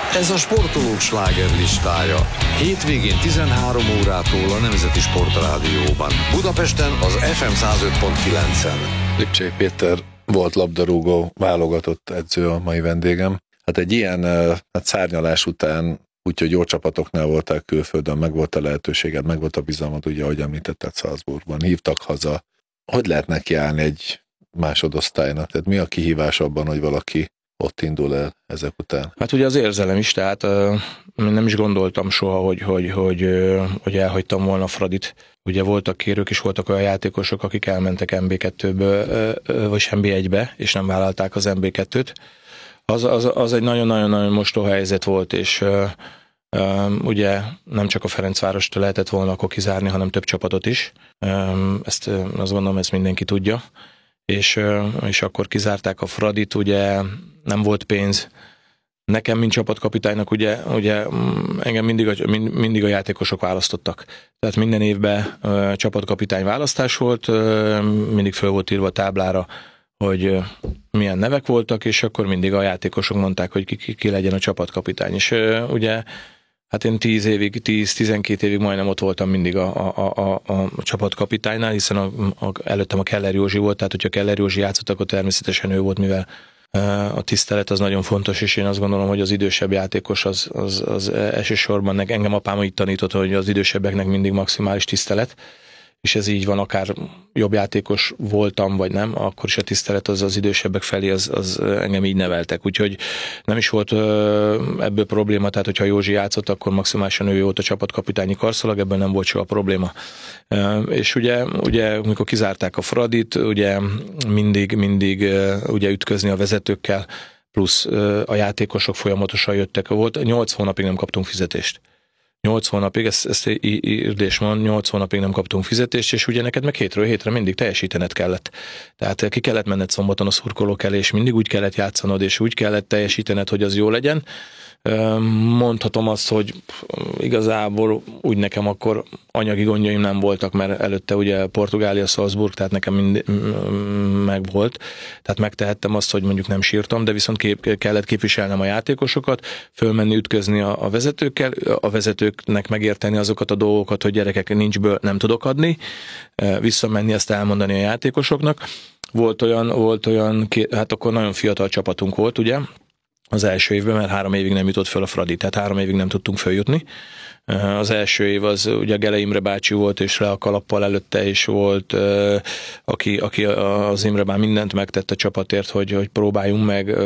Ez a sportolók slágerlistája. Hétvégén 13 órától a Nemzeti Sportrádióban. Budapesten az FM 105.9-en. Lipcsei Péter volt labdarúgó, válogatott edző a mai vendégem. Hát egy ilyen szárnyalás után, úgyhogy jó csapatoknál voltál külföldön, meg volt a lehetőséged, meg volt a bizalmad, ugye, ahogy említetted, Salzburgban, hívtak haza. Hogy lehet nekiállni egy másodosztálynak? Tehát mi a kihívás abban, hogy valaki ott indul el ezek után? Hát ugye az érzelem is, tehát nem is gondoltam soha, hogy elhagytam volna Fradit. Ugye voltak kérők és voltak olyan játékosok, akik elmentek MB2-ből, vagy MB1-be, és nem vállalták az MB2-t. Az egy nagyon-nagyon mostoha helyzet volt, és ugye nem csak a Ferencvárost lehetett volna akkor kizárni, hanem több csapatot is. Azt gondolom, ezt mindenki tudja. És akkor kizárták a Fradit, ugye nem volt pénz. Nekem, mint csapatkapitánynak, ugye engem mindig a játékosok választottak. Tehát minden évben csapatkapitány választás volt, mindig föl volt írva a táblára, hogy milyen nevek voltak, és akkor mindig a játékosok mondták, hogy ki legyen a csapatkapitány. És ugye, hát én 10-12 évig majdnem ott voltam mindig a csapatkapitánynál, hiszen előttem a Keller Józsi volt, tehát hogyha Keller Józsi játszott, akkor természetesen ő volt, mivel a tisztelet az nagyon fontos, és én azt gondolom, hogy az idősebb játékos az elsősorban engem apám így tanított, hogy az idősebbeknek mindig maximális tisztelet, és ez így van, akár jobb játékos voltam, vagy nem, akkor is a tisztelet az idősebbek felé, az engem így neveltek. Úgyhogy nem is volt ebből probléma, tehát hogyha Józsi játszott, akkor maximálisan ő volt a csapatkapitányi karszalag, ebből nem volt soha probléma. És ugye amikor kizárták a Fradit, ugye mindig ugye ütközni a vezetőkkel, plusz a játékosok folyamatosan jöttek. Volt 8 hónapig nem kaptunk fizetést. 8 hónapig, ezt írdés van, 8 hónapig nem kaptunk fizetést, és ugye neked meg hétről hétre mindig teljesítened kellett. Tehát ki kellett menned szombaton a szurkolók elé, és mindig úgy kellett játszanod, és úgy kellett teljesítened, hogy az jó legyen. Mondhatom azt, hogy igazából úgy nekem akkor anyagi gondjaim nem voltak, mert előtte ugye Portugália, Salzburg, tehát nekem meg volt. Tehát megtehettem azt, hogy mondjuk nem sírtam, de viszont kellett képviselnem a játékosokat, fölmenni, ütközni a vezetőkkel, a vezetőknek megérteni azokat a dolgokat, hogy gyerekek, nincsből nem tudok adni, visszamenni, ezt elmondani a játékosoknak. Volt olyan, hát akkor nagyon fiatal csapatunk volt, ugye, az első évben, mert 3 évig nem jutott föl a Fradi, tehát 3 évig nem tudtunk följutni. Az első év az ugye Gele Imre bácsi volt, és le a kalappal előtte is volt, aki az Imre már mindent megtett a csapatért, hogy próbáljunk meg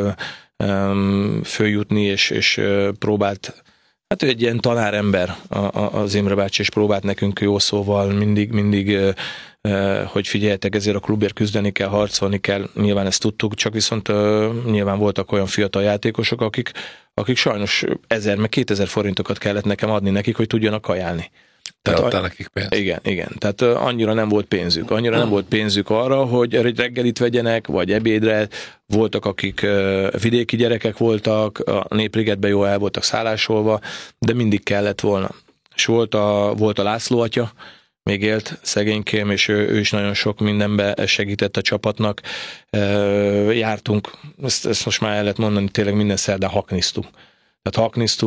följutni, és próbált, hát ő egy ilyen tanárember az Imre bácsi, és próbált nekünk jó szóval mindig hogy figyeljetek, ezért a klubért küzdeni kell, harcolni kell, nyilván ezt tudtuk, csak viszont nyilván voltak olyan fiatal játékosok, akik sajnos 1000 meg 2000 forintokat kellett nekem adni nekik, hogy tudjanak kajálni. Te adtál nekik pénzt? Igen. Tehát annyira nem volt pénzük arra, hogy reggelit vegyenek, vagy ebédre. Voltak, akik vidéki gyerekek voltak, a Népligetben jól el voltak szállásolva, de mindig kellett volna. És volt a László atya, még élt szegénykém, és ő is nagyon sok mindenbe segített a csapatnak. Jártunk, ezt most már el lehet mondani, tényleg minden szerdán haknisztunk. Tehát haknisztunk,